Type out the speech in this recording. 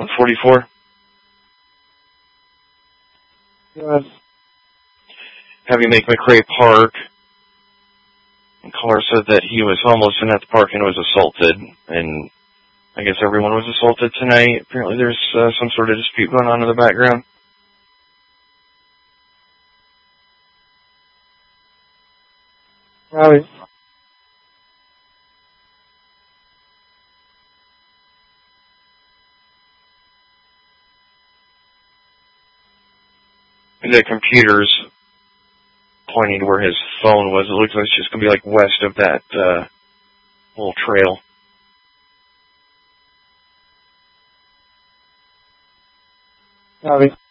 144. Yes. Have you make McRae Park. And caller said that he was almost in at the park and was assaulted. And I guess everyone was assaulted tonight. Apparently there's some sort of dispute going on in the background. Right. The computer's pointing to where his phone was. It looks like it's just going to be like west of that little trail. Right.